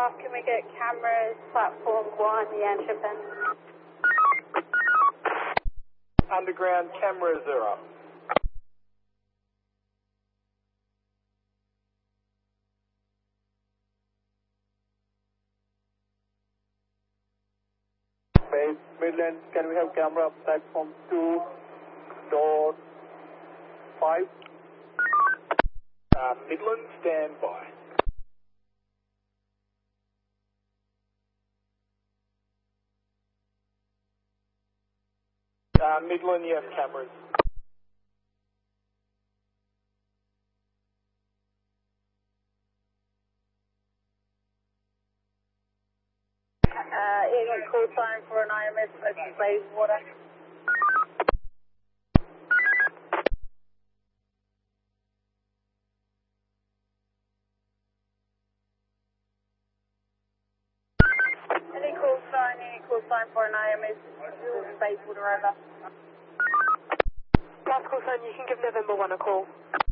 aircraft, can we get cameras, platform 1, the Antwerpen? Underground cameras are up. Base Midland, can we have camera platform 2, door 5? Midland, stand by. Midland, you have cameras. Eagle call sign for an IMS, open phase water. Any call sign for an IMS, space water over. Last call sign, you can give November 1 a call.